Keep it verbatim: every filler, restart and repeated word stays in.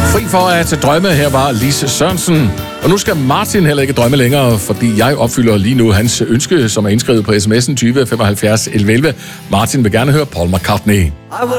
Fri for at drømme, her var Lise Sørensen. Og nu skal Martin heller ikke drømme længere, fordi jeg opfylder lige nu hans ønske, som er indskrevet på sms'en tyve femoghalvfjerds elleve elleve. Martin vil gerne høre Paul McCartney.